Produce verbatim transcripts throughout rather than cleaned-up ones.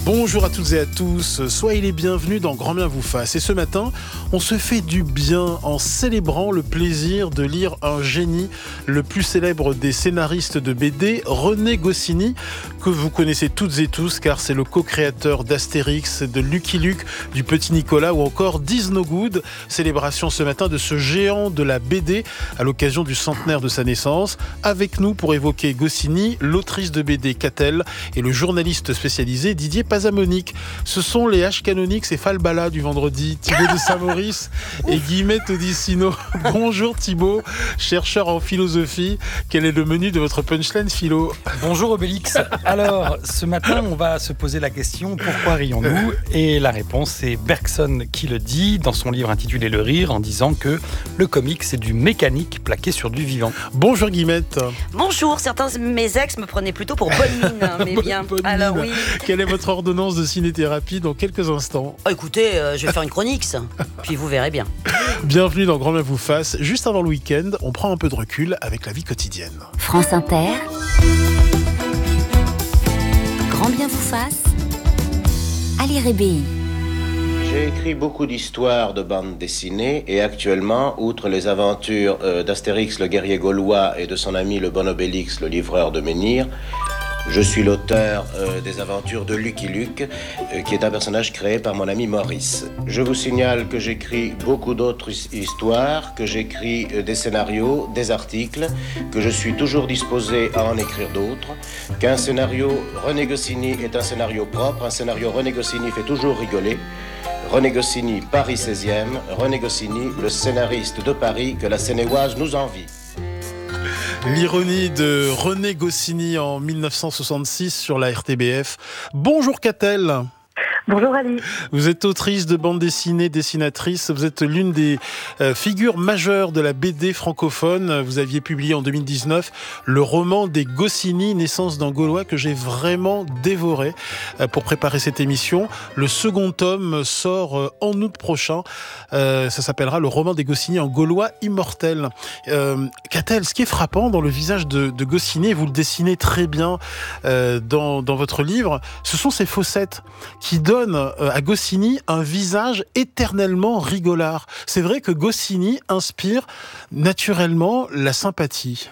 Bonjour à toutes et à tous, soyez les bienvenus dans Grand Bien vous fasse. Et ce matin, on se fait du bien en célébrant le plaisir de lire un génie, le plus célèbre des scénaristes de B D, René Goscinny, que vous connaissez toutes et tous car c'est le co-créateur d'Astérix, de Lucky Luke, du Petit Nicolas ou encore d'Is No Good. Célébration ce matin de ce géant de la B D à l'occasion du centenaire de sa naissance. Avec nous pour évoquer Goscinny, l'autrice de B D Catel et le journaliste spécialisé Didier Pazamonique. Ce sont les H Canonix et Falbala du vendredi, Thibaut de Saint-Maurice et Guillemette Odissino. Bonjour Thibaut, chercheur en philosophie. Quel est le menu de votre punchline philo ? Bonjour Obélix. Alors, ce matin, on va se poser la question, pourquoi rions-nous ? Et la réponse, c'est Bergson qui le dit dans son livre intitulé Le Rire, en disant que le comique, c'est du mécanique plaqué sur du vivant. Bonjour Guillemette. Bonjour, certains de mes ex me prenaient plutôt pour bonne mine, hein, mais bien. Bonne Alors mine. oui. Quelle est votre ordonnance de ciné-thérapie dans quelques instants ? Oh, écoutez, euh, je vais faire une chronique, ça. Puis vous verrez bien. Bienvenue dans Grand Bien vous fasse. Juste avant le week-end, on prend un peu de recul avec la vie quotidienne. France Inter. Grand Bien vous fasse. Ali Rébéi. J'ai écrit beaucoup d'histoires de bandes dessinées et actuellement, outre les aventures euh, d'Astérix le guerrier gaulois et de son ami le bon Obélix le livreur de menhirs, je suis l'auteur euh, des aventures de Lucky Luke, euh, qui est un personnage créé par mon ami Maurice. Je vous signale que j'écris beaucoup d'autres histoires, que j'écris euh, des scénarios, des articles, que je suis toujours disposé à en écrire d'autres, qu'un scénario René Goscinny est un scénario propre, un scénario René Goscinny fait toujours rigoler. René Goscinny, Paris seizième, René Goscinny, le scénariste de Paris que la Seine-et-Oise nous envie. L'ironie de René Goscinny en dix-neuf cent soixante-six sur la R T B F. Bonjour Catel. Bonjour Ali. Vous êtes autrice de bande dessinée, dessinatrice. Vous êtes l'une des euh, figures majeures de la B D francophone. Vous aviez publié en deux mille dix-neuf le roman des Goscinny, Naissance d'un Gaulois, que j'ai vraiment dévoré euh, pour préparer cette émission. Le second tome sort euh, en août prochain. Euh, ça s'appellera le roman des Goscinny en Gaulois immortel. Euh, Catel, ce qui est frappant dans le visage de, de Goscinny, et vous le dessinez très bien euh, dans, dans votre livre, ce sont ces fossettes qui donnent à Goscinny un visage éternellement rigolard. C'est vrai que Goscinny inspire naturellement la sympathie.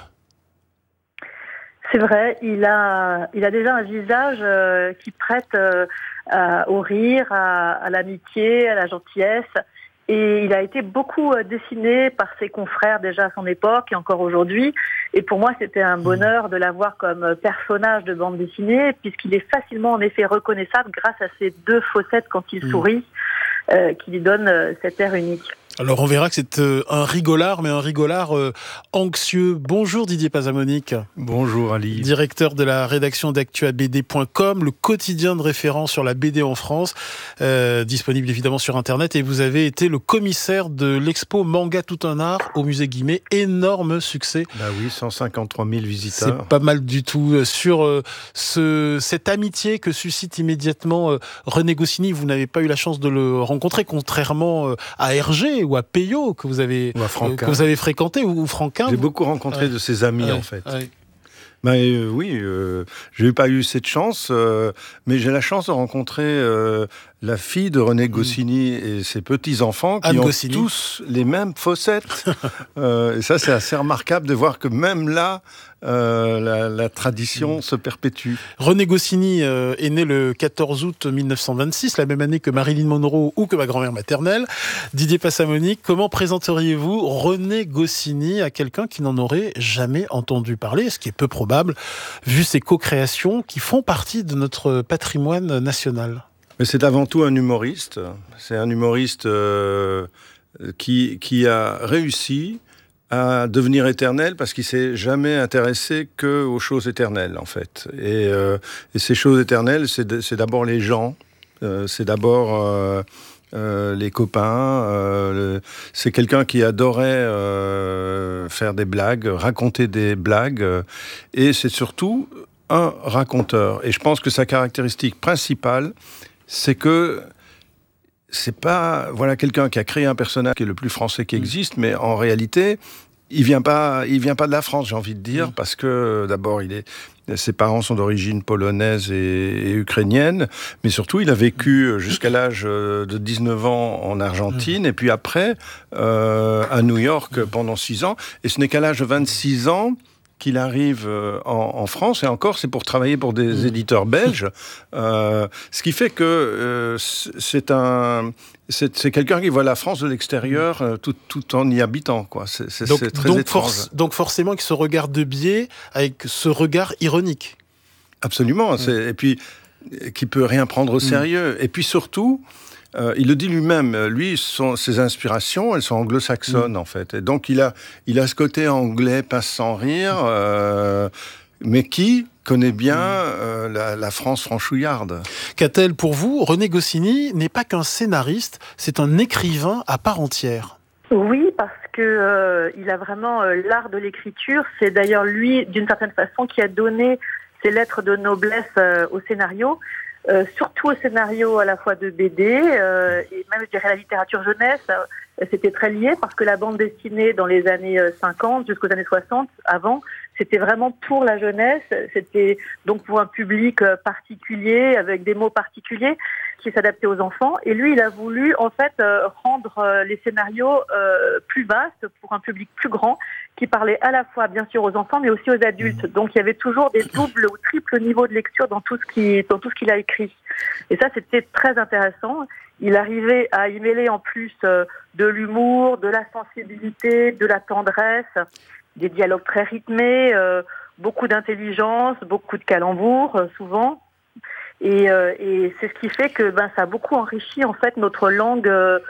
C'est vrai, il a, il a déjà un visage euh, qui prête euh, à, au rire, à, à l'amitié, à la gentillesse. Et il a été beaucoup dessiné par ses confrères déjà à son époque et encore aujourd'hui. Et pour moi, c'était un bonheur de l'avoir comme personnage de bande dessinée, puisqu'il est facilement en effet reconnaissable grâce à ses deux fossettes quand il sourit, euh, qui lui donnent euh, cet air unique. Alors on verra que c'est euh, un rigolard, mais un rigolard euh, anxieux. Bonjour Didier Pazamonique. Bonjour Ali. Directeur de la rédaction d'actua b d point com, le quotidien de référence sur la B D en France, euh, disponible évidemment sur Internet. Et vous avez été le commissaire de l'expo Manga Tout un Art au musée Guimet. Énorme succès. Bah oui, cent cinquante-trois mille visiteurs. C'est pas mal du tout. Sur euh, ce, cette amitié que suscite immédiatement euh, René Goscinny, vous n'avez pas eu la chance de le rencontrer, contrairement euh, à Hergé ou à Peyo que vous avez, euh, que vous avez fréquenté, ou, ou Franquin. J'ai beaucoup rencontré ouais. de ses amis ouais. en fait. Ouais. Ben, euh, oui, euh, j'ai pas eu cette chance, euh, mais j'ai la chance de rencontrer euh, la fille de René Goscinny mmh. et ses petits-enfants qui Anne ont Goscinny. tous les mêmes fossettes. euh, et ça, c'est assez remarquable de voir que même là, euh, la, la tradition mmh. se perpétue. René Goscinny euh, est né le quatorze août mille neuf cent vingt-six, la même année que Marilyn Monroe ou que ma grand-mère maternelle. Didier Pazamonique, comment présenteriez-vous René Goscinny à quelqu'un qui n'en aurait jamais entendu parler, ce qui est peu probable, vu ses co-créations qui font partie de notre patrimoine national? Mais c'est avant tout un humoriste. C'est un humoriste euh, qui, qui a réussi à devenir éternel parce qu'il s'est jamais intéressé que aux choses éternelles, en fait. Et, euh, et ces choses éternelles, c'est, de, c'est d'abord les gens, euh, c'est d'abord euh, euh, les copains. Euh, le, c'est quelqu'un qui adorait euh, faire des blagues, raconter des blagues, euh, et c'est surtout un raconteur. Et je pense que sa caractéristique principale, c'est que c'est pas voilà quelqu'un qui a créé un personnage qui est le plus français qui existe, mais en réalité, il vient pas, il vient pas de la France, j'ai envie de dire, mmh. parce que d'abord il est Ses parents sont d'origine polonaise et, et ukrainienne, mais surtout il a vécu jusqu'à l'âge de dix-neuf ans en Argentine, et puis après euh, à New York pendant six ans. Et ce n'est qu'à l'âge de vingt-six ans qu'il arrive en, en France, et encore c'est pour travailler pour des éditeurs belges, euh, ce qui fait que euh, c'est un... C'est, c'est quelqu'un qui voit la France de l'extérieur euh, tout, tout en y habitant, quoi. C'est, c'est, donc, c'est très donc, étrange. Force, donc forcément avec ce regard de biais, avec ce regard ironique. Absolument. Mmh. C'est, et puis, qui peut rien prendre au sérieux. Mmh. Et puis surtout, euh, il le dit lui-même, lui, son, ses inspirations, elles sont anglo-saxonnes, mmh. en fait. Et donc, il a, il a ce côté anglais, passe sans rire, euh, mais qui connaît bien euh, la, la France franchouillarde. Catel, pour vous, René Goscinny n'est pas qu'un scénariste, c'est un écrivain à part entière. Oui, parce que euh, il a vraiment euh, l'art de l'écriture. C'est d'ailleurs lui, d'une certaine façon, qui a donné ses lettres de noblesse euh, au scénario, euh, surtout au scénario à la fois de B D euh, et même, je dirais, la littérature jeunesse. Euh, c'était très lié parce que la bande dessinée dans les années cinquante jusqu'aux années soixante, avant, c'était vraiment pour la jeunesse, c'était donc pour un public particulier, avec des mots particuliers, qui s'adaptaient aux enfants. Et lui, il a voulu, en fait, euh, rendre les scénarios euh, plus vastes, pour un public plus grand, qui parlait à la fois, bien sûr, aux enfants, mais aussi aux adultes. Donc, il y avait toujours des doubles ou triples niveaux de lecture dans tout ce qui, dans tout ce qu'il a écrit. Et ça, c'était très intéressant. Il arrivait à y mêler, en plus, euh, de l'humour, de la sensibilité, de la tendresse, des dialogues très rythmés, euh, beaucoup d'intelligence, beaucoup de calembours, euh, souvent. Et, euh, et c'est ce qui fait que ben, ça a beaucoup enrichi en fait notre langue, euh,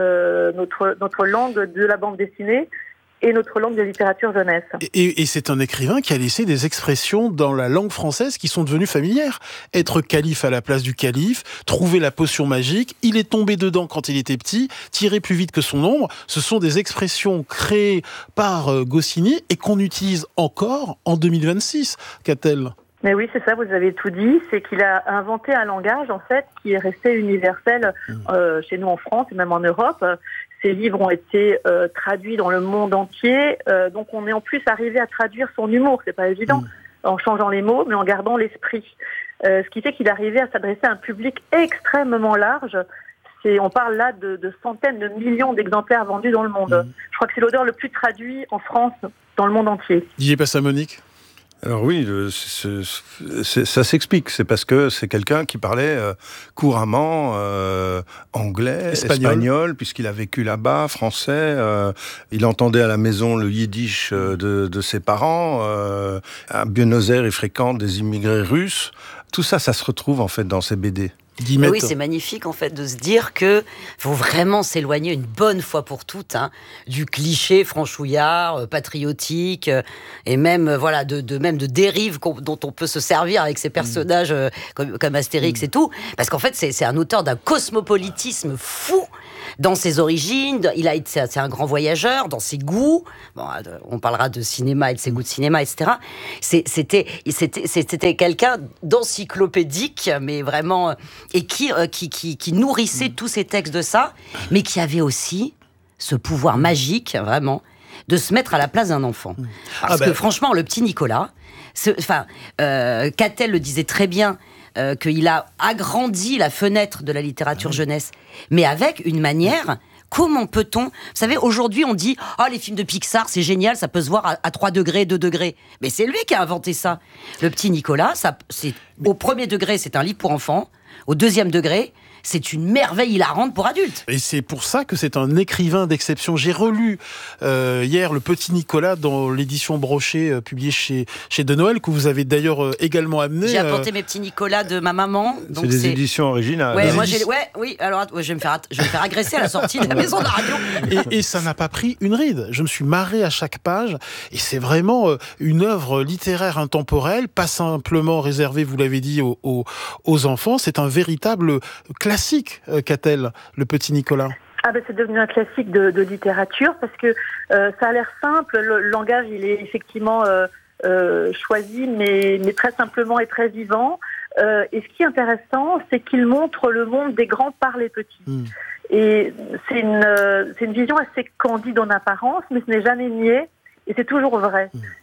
notre, notre langue de la bande dessinée et notre langue de littérature jeunesse. Et, et, et c'est un écrivain qui a laissé des expressions dans la langue française qui sont devenues familières. Être calife à la place du calife, trouver la potion magique, il est tombé dedans quand il était petit, tirer plus vite que son ombre, ce sont des expressions créées par euh, Goscinny et qu'on utilise encore en deux mille vingt-six, Catel. Mais oui, c'est ça, vous avez tout dit, c'est qu'il a inventé un langage, en fait, qui est resté universel euh, chez nous en France et même en Europe. Ses livres ont été euh, traduits dans le monde entier, euh, donc on est en plus arrivé à traduire son humour, c'est pas évident, mmh. en changeant les mots, mais en gardant l'esprit. Euh, ce qui fait qu'il arrivait à s'adresser à un public extrêmement large. C'est, on parle là de, de centaines de millions d'exemplaires vendus dans le monde. Mmh. Je crois que c'est l'auteur le plus traduit en France, dans le monde entier. Didier Passamonique. Alors oui, c'est, c'est, ça s'explique. C'est parce que c'est quelqu'un qui parlait euh, couramment euh, anglais, espagnol. espagnol, puisqu'il a vécu là-bas, français. Euh, il entendait à la maison le yiddish euh, de, de ses parents. Euh, à Buenos Aires, il fréquente des immigrés russes. Tout ça, ça se retrouve en fait dans ses B D. Mais oui, c'est magnifique en fait de se dire que faut vraiment s'éloigner une bonne fois pour toutes hein, du cliché franchouillard, euh, patriotique euh, et même euh, voilà de, de même de dérives dont on peut se servir avec ces personnages euh, comme, comme Astérix mmh. et tout, parce qu'en fait c'est, c'est un auteur d'un cosmopolitisme fou dans ses origines. Il a été c'est un grand voyageur dans ses goûts. Bon, on parlera de cinéma et de ses goûts de cinéma, et cetera. C'est, c'était c'était c'était quelqu'un d'encyclopédique, mais vraiment. Et qui, euh, qui, qui, qui nourrissait mmh. tous ces textes de ça, mais qui avait aussi ce pouvoir magique, vraiment, de se mettre à la place d'un enfant. Mmh. Parce ah bah... que franchement, le petit Nicolas, enfin, euh, Catel le disait très bien, euh, qu'il a agrandi la fenêtre de la littérature mmh. jeunesse, mais avec une manière... Comment peut-on... Vous savez, aujourd'hui, on dit « Ah, oh, les films de Pixar, c'est génial, ça peut se voir à, à trois degrés, deux degrés. » Mais c'est lui qui a inventé ça. Le petit Nicolas, ça, c'est, au premier degré, c'est un livre pour enfants. Au deuxième degré, c'est une merveille hilarante pour adultes. Et c'est pour ça que c'est un écrivain d'exception. J'ai relu euh, hier Le Petit Nicolas dans l'édition brochée euh, publiée chez, chez De Noël, que vous avez d'ailleurs euh, également amené. J'ai apporté euh... mes petits Nicolas de ma maman. Donc c'est des c'est... éditions originales. Ouais, des moi édi... j'ai... ouais, oui, alors ouais, je, vais me faire, je vais me faire agresser à la sortie de la maison de la radio. Et, et ça n'a pas pris une ride. Je me suis marré à chaque page. Et c'est vraiment euh, une œuvre littéraire intemporelle, pas simplement réservée, vous l'avez dit, aux, aux, aux enfants. C'est un véritable classique, euh, Catel, Le Petit Nicolas. Ah ben c'est devenu un classique de, de littérature parce que euh, ça a l'air simple, le langage il est effectivement euh, euh, choisi mais, mais très simplement et très vivant. Euh, et ce qui est intéressant, c'est qu'il montre le monde des grands par les petits. Mmh. Et c'est une, euh, c'est une vision assez candide en apparence, mais ce n'est jamais niais et c'est toujours vrai. Mmh.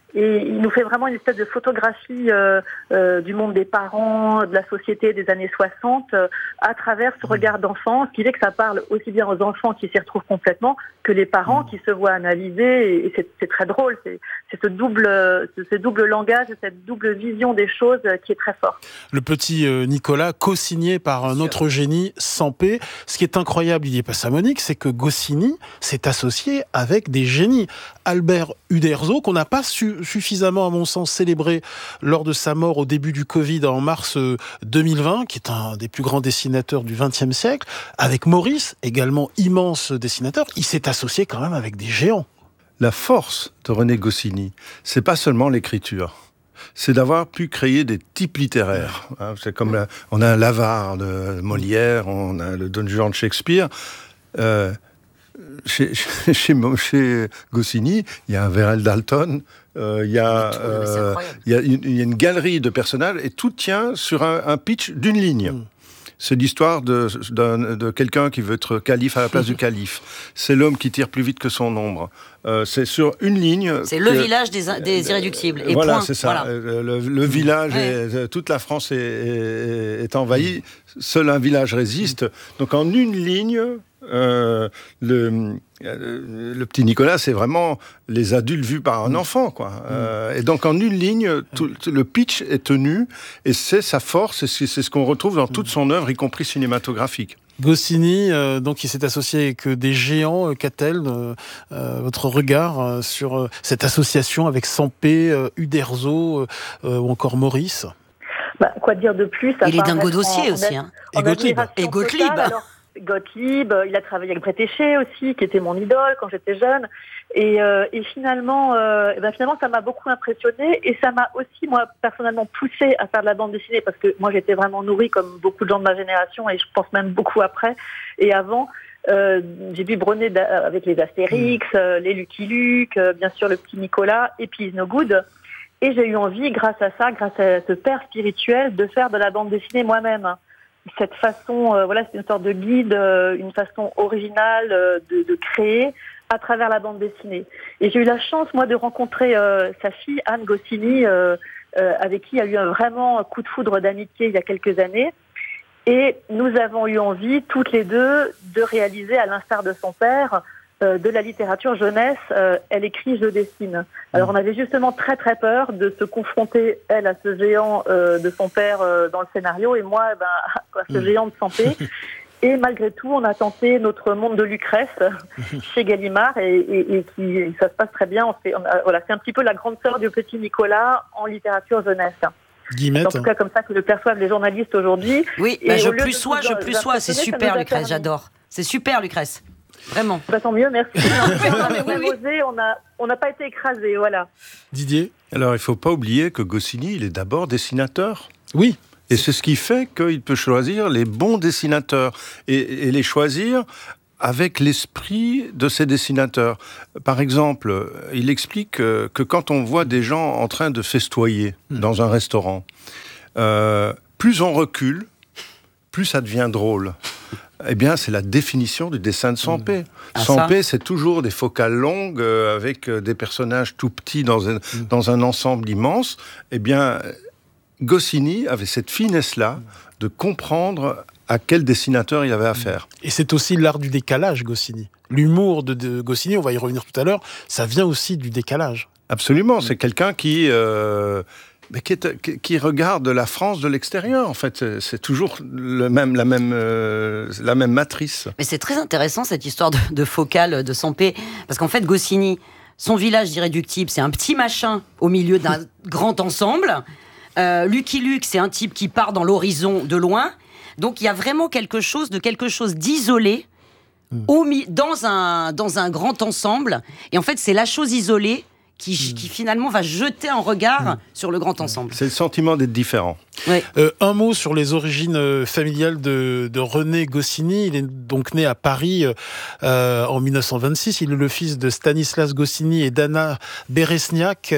Et il nous fait vraiment une espèce de photographie euh, euh, du monde des parents, de la société des années soixante, euh, à travers ce regard d'enfant, ce qui fait que ça parle aussi bien aux enfants qui s'y retrouvent complètement que les parents qui se voient analyser. Et c'est, c'est très drôle, c'est, c'est ce double, ce, ce double langage, cette double vision des choses qui est très forte. Le petit euh, Nicolas, co-signé par un autre génie, Sampé. Ce qui est incroyable, il n'y est pas ça, Monique, c'est que Goscinny s'est associé avec des génies. Albert Uderzo, qu'on n'a pas su suffisamment, à mon sens, célébré lors de sa mort au début du Covid en mars deux mille vingt, qui est un des plus grands dessinateurs du vingtième siècle, avec Maurice, également immense dessinateur. Il s'est associé quand même avec des géants. La force de René Goscinny, c'est pas seulement l'écriture, c'est d'avoir pu créer des types littéraires. C'est comme la, on a un L'Avare de Molière, on a le Don Juan de Shakespeare. Euh, Chez, chez, chez Goscinny, il y a un Vérel Dalton, euh, il, y a, euh, il, y a une, il y a une galerie de personnages, et tout tient sur un, un pitch d'une ligne. Mm. C'est l'histoire de, de, de quelqu'un qui veut être calife à la place du calife. C'est l'homme qui tire plus vite que son ombre. Euh, c'est sur une ligne... C'est que, le village des, des irréductibles. Et voilà, point. c'est ça. Voilà. Le, le, le village, ouais. est, toute la France est, est, est envahie. Seul un village résiste. Donc en une ligne... Euh, le, euh, le petit Nicolas, c'est vraiment les adultes vus par un enfant, quoi. Euh, et donc en une ligne, tout, le pitch est tenu, et c'est sa force, et c'est, c'est ce qu'on retrouve dans toute son œuvre, y compris cinématographique. Goscinny, euh, donc il s'est associé avec des géants. Qu'a-t-elle euh, euh, votre regard euh, sur euh, cette association avec Sampé, euh, Uderzo euh, ou encore Maurice? Bah, quoi dire de plus? Et les Dingo Dossier aussi, hein. Et Gottlieb. Et Gottlieb. Gottlieb, il a travaillé avec Bretéché aussi, qui était mon idole quand j'étais jeune. Et, euh, et finalement, euh, et ben finalement, ça m'a beaucoup impressionnée, et ça m'a aussi, moi, personnellement, poussée à faire de la bande dessinée, parce que moi, j'étais vraiment nourrie, comme beaucoup de gens de ma génération, et je pense même beaucoup après et avant. Euh, j'ai biberonné avec les Astérix, euh, les Lucky Luke, euh, bien sûr le petit Nicolas, et puis Is No Good. Et j'ai eu envie, grâce à ça, grâce à ce père spirituel, de faire de la bande dessinée moi-même. Cette façon, euh, voilà, c'est une sorte de guide, euh, une façon originale euh, de, de créer à travers la bande dessinée. Et j'ai eu la chance, moi, de rencontrer euh, sa fille, Anne Goscinny, euh, euh, avec qui il y a eu un vraiment un coup de foudre d'amitié il y a quelques années. Et nous avons eu envie, toutes les deux, de réaliser, à l'instar de son père, euh, de la littérature jeunesse. Euh, elle écrit, je dessine. Alors on avait justement très très peur de se confronter, elle, à ce géant euh, de son père euh, dans le scénario, et moi, ben, à ce géant de Sampé. Et malgré tout, on a tenté notre monde de Lucrèce chez Gallimard, et, et, et qui, ça se passe très bien. On fait, on a, voilà, c'est un petit peu la grande sœur du petit Nicolas en littérature jeunesse. Guillemette. En tout cas, comme ça que le perçoivent les journalistes aujourd'hui. Oui, bah je plus sois, je plus sois. C'est super, Lucrèce, j'adore. C'est super, Lucrèce. Vraiment. Bah, tant mieux, merci. on a oui, oui. osé, on n'a on n'a pas été écrasés, voilà. Didier? Alors, il ne faut pas oublier que Goscinny, il est d'abord dessinateur. Oui. Et c'est ce qui fait qu'il peut choisir les bons dessinateurs et, et les choisir avec l'esprit de ces dessinateurs. Par exemple, il explique que, que quand on voit des gens en train de festoyer mmh. dans un restaurant, euh, plus on recule, plus ça devient drôle. Eh bien, c'est la définition du dessin de Sampé. Ah, Sampé, c'est toujours des focales longues euh, avec des personnages tout petits dans un, mmh. dans un ensemble immense. Eh bien, Goscinny avait cette finesse-là de comprendre à quel dessinateur il avait affaire. Et c'est aussi l'art du décalage, Goscinny. L'humour de, de Goscinny, on va y revenir tout à l'heure, ça vient aussi du décalage. Absolument, c'est quelqu'un qui... Euh, Mais qui, est, qui regarde la France de l'extérieur, en fait. C'est, c'est toujours le même, la, même, euh, la même matrice. Mais c'est très intéressant, cette histoire de, de focale de Sampé. Parce qu'en fait, Goscinny, son village d'irréductibles, c'est un petit machin au milieu d'un grand ensemble. Euh, Lucky Luke, c'est un type qui part dans l'horizon de loin. Donc, il y a vraiment quelque chose de quelque chose d'isolé mmh. au, dans, un, dans un grand ensemble. Et en fait, c'est la chose isolée Qui, mmh. qui finalement va jeter un regard mmh. sur le grand ensemble. C'est le sentiment d'être différent. Ouais. Euh, un mot sur les origines familiales de, de René Goscinny. Il est donc né à Paris euh, en dix-neuf cent vingt-six. Il est le fils de Stanislas Goscinny et d'Anna Beresniak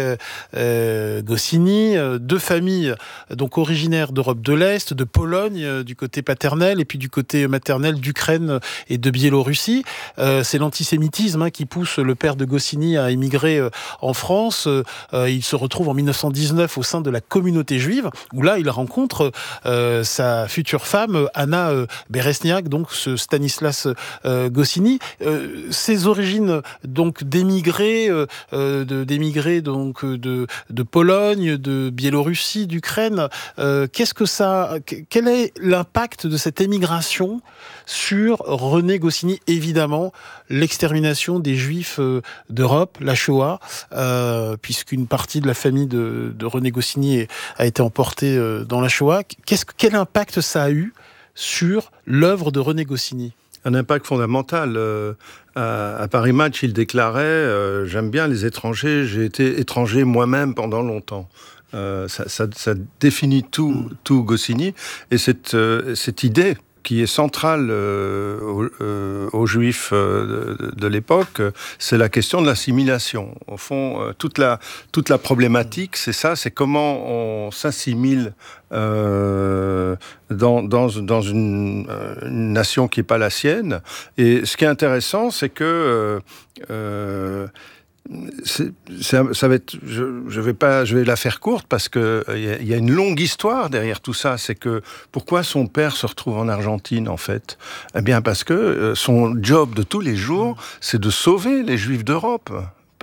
euh, Goscinny. Deux familles donc originaires d'Europe de l'Est, de Pologne euh, du côté paternel, et puis du côté maternel d'Ukraine et de Biélorussie. Euh, c'est l'antisémitisme hein, qui pousse le père de Goscinny à émigrer euh, en en France. Euh, il se retrouve en mille neuf cent dix-neuf au sein de la communauté juive, où là, il rencontre euh, sa future femme, Anna euh, Beresniak, donc ce Stanislas euh, Goscinny. Euh, ses origines donc d'émigrés, euh, de, d'émigrés donc de, de Pologne, de Biélorussie, d'Ukraine. Euh, qu'est-ce que ça, quel est l'impact de cette émigration sur René Goscinny? Évidemment, l'extermination des Juifs euh, d'Europe, la Shoah, euh, puisqu'une partie de la famille de, de René Goscinny est, a été emportée euh, dans la Shoah. Qu'est-ce, quel impact ça a eu sur l'œuvre de René Goscinny? Un impact fondamental. Euh, à, à Paris Match, il déclarait euh, « J'aime bien les étrangers, j'ai été étranger moi-même pendant longtemps ». Euh, ça, ça, ça définit tout, mmh. tout Goscinny. Et cette, euh, cette idée qui est centrale euh, aux, euh, aux Juifs euh, de, de l'époque, c'est la question de l'assimilation. Au fond, euh, toute la, toute la problématique, c'est ça, c'est comment on s'assimile euh, dans, dans, dans une, une nation qui n'est pas la sienne. Et ce qui est intéressant, c'est que euh, euh, C'est, c'est, ça va être, je, je vais pas, je vais la faire courte parce que il y, y a une longue histoire derrière tout ça. C'est que pourquoi son père se retrouve en Argentine en fait? Eh bien parce que son job de tous les jours, c'est de sauver les Juifs d'Europe. Pourquoi ?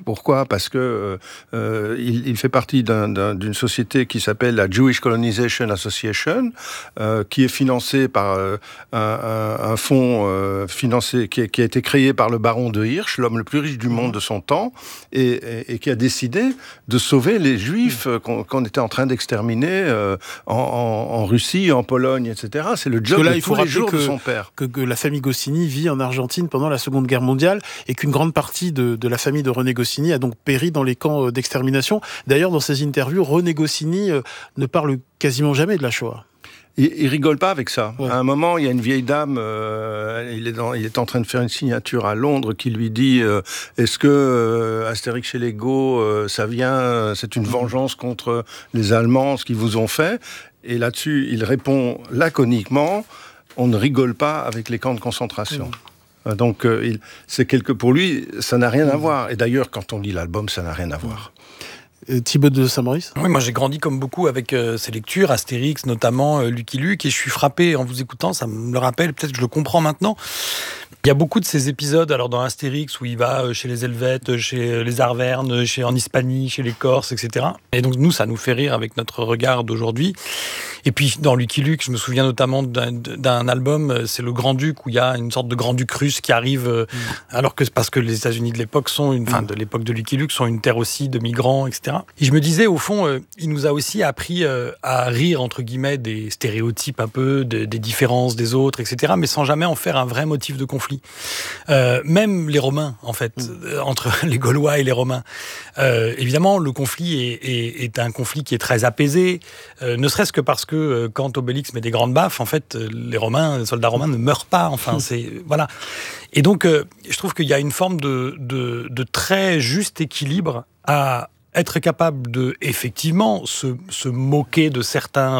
Parce que euh, il, il fait partie d'un, d'un, d'une société qui s'appelle la Jewish Colonization Association, euh, qui est financée par euh, un, un, un fonds euh, financé qui, est, qui a été créé par le baron de Hirsch, l'homme le plus riche du monde de son temps, et, et, et qui a décidé de sauver les Juifs qu'on, qu'on était en train d'exterminer euh, en, en, en Russie, en Pologne, et cetera. C'est le job là, de tous les jours que, de son père. Que, que la famille Goscinny vit en Argentine pendant la Seconde Guerre mondiale et qu'une grande partie de, de la famille de René Goscinny a donc péri dans les camps d'extermination. D'ailleurs, dans ses interviews, René Goscinny euh, ne parle quasiment jamais de la Shoah. Il, il rigole pas avec ça. Ouais. À un moment, il y a une vieille dame, euh, il, est dans, il est en train de faire une signature à Londres qui lui dit euh, est-ce que euh, Astérix chez les Go, euh, ça vient, euh, c'est une vengeance contre les Allemands, ce qu'ils vous ont fait? Et là-dessus, il répond laconiquement on ne rigole pas avec les camps de concentration. Mmh. Donc, euh, il, c'est quelque, pour lui, ça n'a rien à voir. Et d'ailleurs, quand on lit l'album, ça n'a rien à voir. Euh, Thibaut de Saint-Maurice ? Oui, moi j'ai grandi comme beaucoup avec euh, ces lectures, Astérix notamment, euh, Lucky Luke, et je suis frappé en vous écoutant, ça me le rappelle, peut-être que je le comprends maintenant. Il y a beaucoup de ces épisodes, alors dans Astérix, où il va chez les Helvètes, chez les Arvernes, chez, en Hispanie, chez les Corses, et cetera. Et donc nous, ça nous fait rire avec notre regard d'aujourd'hui. Et puis dans Lucky Luke, je me souviens notamment d'un, d'un album, c'est le Grand-Duc, où il y a une sorte de Grand-Duc russe qui arrive, mmh. alors que parce que les États-Unis de l'époque sont, une, enfin mmh. de l'époque de Lucky Luke, sont une terre aussi de migrants, et cetera. Et je me disais, au fond, euh, il nous a aussi appris euh, à rire, entre guillemets, des stéréotypes un peu, de, des différences des autres, et cetera, mais sans jamais en faire un vrai motif de conflit. Euh, même les Romains, en fait, mmh. entre les Gaulois et les Romains. Euh, évidemment, le conflit est, est, est un conflit qui est très apaisé, euh, ne serait-ce que parce que euh, quand Obélix met des grandes baffes, en fait, les Romains, les soldats romains ne meurent pas. Enfin, mmh. c'est voilà. Et donc, euh, je trouve qu'il y a une forme de, de, de très juste équilibre à être capable de, effectivement, se, se moquer de certains